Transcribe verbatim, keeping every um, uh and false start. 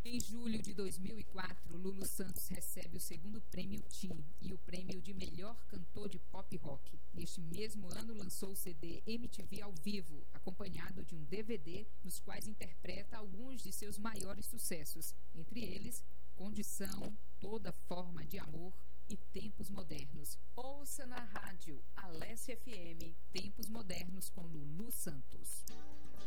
Em julho de dois mil e quatro, Lulu Santos recebe o segundo prêmio T I e o prêmio de melhor cantor de pop rock. Neste mesmo ano, lançou o C D M T V ao vivo, acompanhado de um D V D, nos quais interpreta alguns de seus maiores sucessos, entre eles Condição, Toda Forma de Amor e Tempos Modernos. Ouça na rádio Alessia F M, Tempos Modernos com Lulu Santos.